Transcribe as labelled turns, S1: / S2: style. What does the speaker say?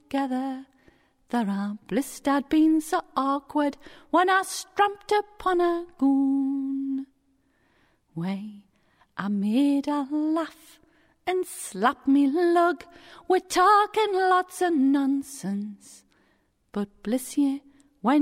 S1: together. There are bliss had been so awkward when I stramped upon a goon. Way I made a laugh and slapped me lug with talking lots of nonsense. But bliss ye,